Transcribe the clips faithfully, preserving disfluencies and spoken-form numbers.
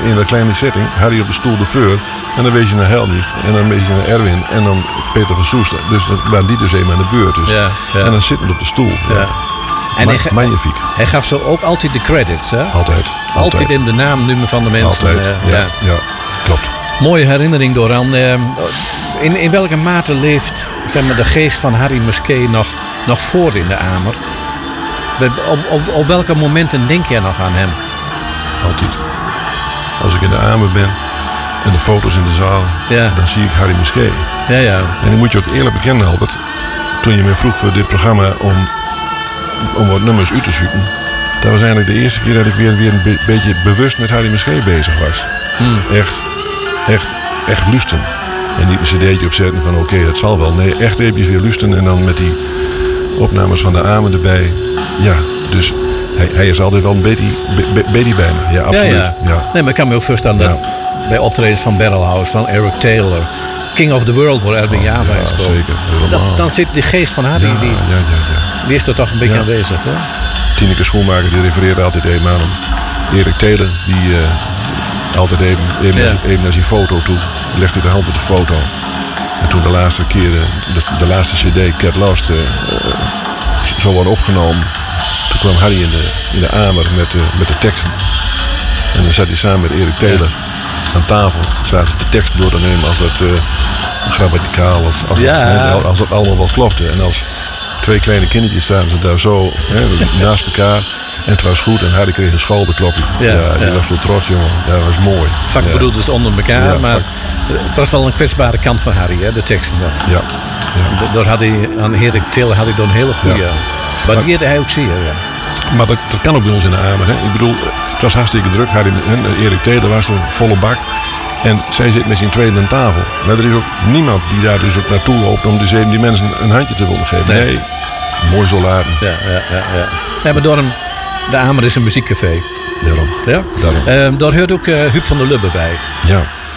in dat kleine setting, Harry op de stoel de Veur. En dan wees je naar Helmich. En dan wees je naar Erwin. En dan Peter van Soest. Dus dan waren die dus eenmaal aan de beurt. Dus. Ja, ja. En dan zittend op de stoel. Ja. Ja. En Ma- hij, ga- magnifiek. hij gaf zo ook altijd de credits, hè? Altijd. Altijd, Altijd. in de naam, nummer van de mensen. Altijd. eh, ja, ja. ja, klopt. Mooie herinnering, Doran. Eh, in, in welke mate leeft zeg maar, de geest van Harry Musquet nog, nog voor in de Amer? Op, op, op welke momenten denk jij nog aan hem? Altijd. Als ik in de Amer ben en de foto's in de zaal, Ja. dan zie ik Harry Musquet. Ja, ja. En dan moet je ook eerlijk bekennen, Albert. Toen je me vroeg voor dit programma om, om wat nummers uit te zoeken. Dat was eigenlijk de eerste keer dat ik weer, weer een be- beetje bewust met Harry Musquet bezig was. Hmm. Echt, echt, echt lusten. En niet een cd'tje opzetten van oké, okay, dat zal wel. Nee, echt even weer lusten en dan met die opnames van de Amen erbij. Ja, dus hij, hij is altijd wel een beetje, be- be- beetje bij me. Ja, absoluut. Ja, Ja, ja. Nee, maar ik kan me ook voorstellen dat bij optredens van Barrelhouse, van Eric Taylor, King of the World, waar Erwin Java in ja, speelt. zeker. Dan, Helemaal. dan zit die geest van Harry, Ja, die, ja, ja, ja. die is er toch een beetje Ja. aanwezig. Hè? Tineke Schoenmaker die refereerde altijd even aan hem. Erik Taylor die uh, altijd even, even, Ja. naar, zijn- even naar zijn foto toe. Legde de hand op de foto. En toen de laatste keer, uh, de, de laatste cd, Get Lost, uh, uh, zo wordt opgenomen. Toen kwam Harry in de, in de Amer met, uh, met de teksten. En dan zat hij samen met Erik Taylor aan tafel. Zaten ze de tekst door te nemen als dat uh, grammaticaal, als, als, Ja. het, hè, als het allemaal wel klopte. En als twee kleine kindertjes zaten ze daar zo hè, naast elkaar. En het was goed. En Harry kreeg een schouderklopje. Ja, Ja, die ja. was zo trots, jongen. Ja, dat was mooi. Vakbroeders onder elkaar, Ja, maar vak- het was wel een kwetsbare kant van Harry, hè, de teksten. Dat. Ja. ja. Da- Daar had hij, aan Erik Taylor had hij dan een hele goede. Ja. Waardeerde hij ook zeer, ja. Maar dat, dat kan ook bij ons in de Amer. Hè. Ik bedoel, het was hartstikke druk. Harry, hè, Erik Taylor was er volle bak. En zij zit met z'n tweeën aan tafel. Maar er is ook niemand die daar dus ook naartoe loopt om dus even die mensen een handje te willen geven. Nee. Nee, mooi zo laten. Ja, ja, ja, ja. Nee, maar door hem, de Amer is een muziekcafé. Daarom. Ja? Daarom. Ehm, daar hoort ook uh, Huub van der Lubbe bij. Ja.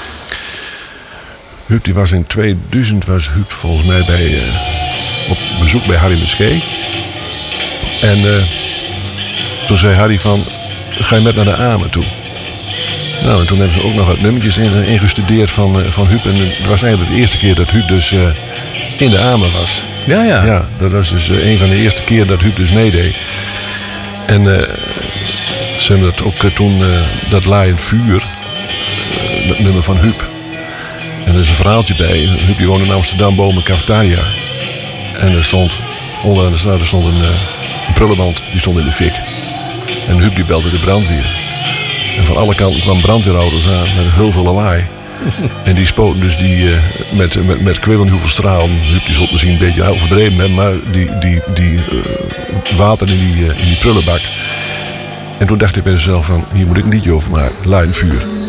Huub die was in tweeduizend was Huub volgens mij bij, uh, op bezoek bij Harry Musquet. En uh, toen zei Harry van, ga je met naar de Amer toe? Nou, en toen hebben ze ook nog wat nummertjes in, uh, ingestudeerd van, uh, van Huub. En het was eigenlijk de eerste keer dat Huub dus uh, in de Amer was. Ja, ja. Ja, dat was dus uh, een van de eerste keer dat Huub dus meedeed. En uh, ze hebben dat ook uh, toen, uh, dat Laaiend Vuur, uh, dat nummer van Huub. En er is een verhaaltje bij. Huub die woonde in Amsterdam boven een cafetaria. En er stond, onder aan de straat, er stond een, uh, een prullenband, die stond in de fik. En Huub die belde de brandweer. En van alle kanten kwamen brandweerauto's aan met heel veel lawaai. En die spoten dus die, uh, met, met, met kwillend hoeveel stralen. Huub die zult misschien een beetje overdreven hebben, maar die, die, die uh, water in die, uh, in die prullenbak. En toen dacht ik bij mezelf van, hier moet ik een liedje over maken. Laaiend Vuur.